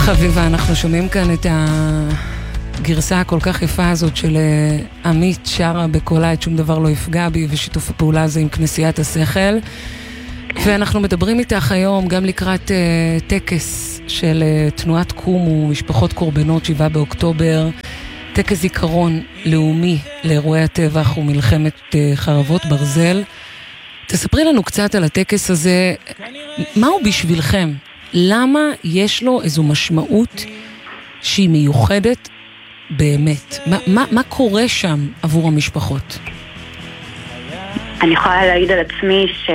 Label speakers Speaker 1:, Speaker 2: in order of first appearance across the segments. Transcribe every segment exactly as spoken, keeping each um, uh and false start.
Speaker 1: חביבה, אנחנו שומעים כאן את הגרסה הכל כך יפה הזאת של עמית שרה בקולה את שום דבר לא יפגע בי, ושיתוף הפעולה הזה עם כנסיית השכל. ואנחנו מדברים איתך היום גם לקראת uh, טקס של uh, תנועת קומו, משפחות קורבנות שבעה באוקטובר, טקס זיכרון לאומי לאירועי הטבח ומלחמת uh, חרבות ברזל. תספרי לנו קצת על הטקס הזה, מהו בשבילכם? למה יש לו איזו משמעות שהיא מיוחדת באמת? מה, מה, מה קורה שם עבור המשפחות?
Speaker 2: אני יכולה להעיד על עצמי ש...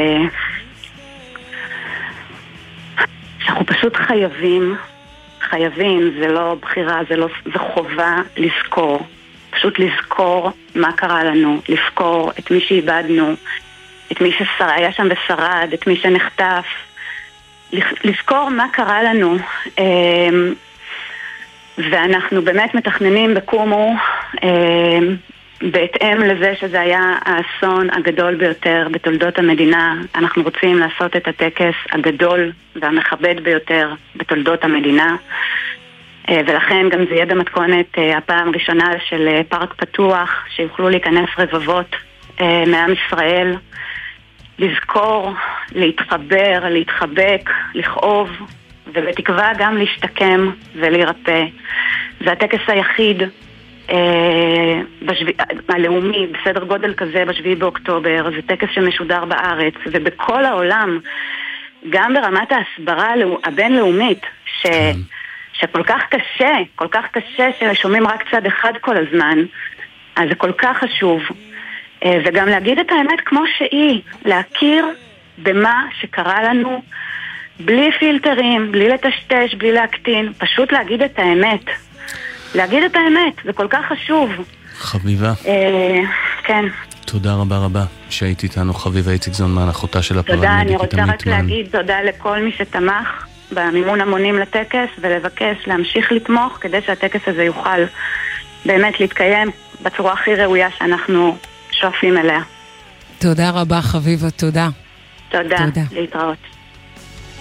Speaker 2: שאנחנו פשוט חייבים, חייבים, זה לא בחירה, זה, לא... זה חובה לזכור. פשוט לזכור מה קרה לנו, לזכור את מי שאיבדנו, את מי שהיה שם ושרד, את מי שנחטף. לזכור מה קרה לנו. ואנחנו באמת מתכננים בקומו בהתאם לזה שזה היה האסון הגדול ביותר בתולדות המדינה. אנחנו רוצים לעשות את הטקס הגדול והמכבד ביותר בתולדות המדינה, ולכן גם זה יהיה במתכונת הפעם הראשונה של פארק פתוח, שיוכלו להיכנס רבבות מעם ישראל, לזכור, להתחבר, להתחבק, לכאוב, ובתקווה גם להשתקם ולהירפא. זה הטקס היחיד אה, בשב... הלאומי בסדר גודל כזה בשביעי באוקטובר. זה טקס שמשודר בארץ ובכל העולם, גם ברמת ההסברה הבינלאומית, ש... שכל כך קשה, כל כך קשה ששומעים רק צד אחד כל הזמן. אז זה כל כך חשוב. וגם להגיד את האמת כמו שהיא, להכיר במה שקרה לנו, בלי פילטרים, בלי לטשטש, בלי להקטין, פשוט להגיד את האמת. להגיד את האמת, זה כל כך חשוב.
Speaker 3: חביבה.
Speaker 2: אה, כן.
Speaker 3: תודה רבה רבה שהיית איתנו, חביבה איציק זונמן, אחותה של הפרמדיק.
Speaker 2: תודה, אני רוצה רק להגיד תודה לכל מי שתמך במימון המונים לטקס, ולבקש להמשיך לתמוך כדי שהטקס הזה יוכל באמת להתקיים בצורה הכי ראויה שאנחנו שואפים אליה.
Speaker 1: תודה רבה חביבה, תודה.
Speaker 2: תודה, תודה. להתראות.